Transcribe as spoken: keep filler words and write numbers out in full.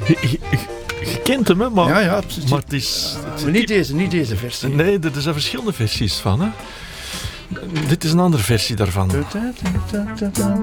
Je, je, je kent hem, hè? Maar, Ja, ja. Het, het, maar het is... Het, maar niet deze, niet deze versie. nee, er zijn verschillende versies van, hè? Dit is een andere versie daarvan.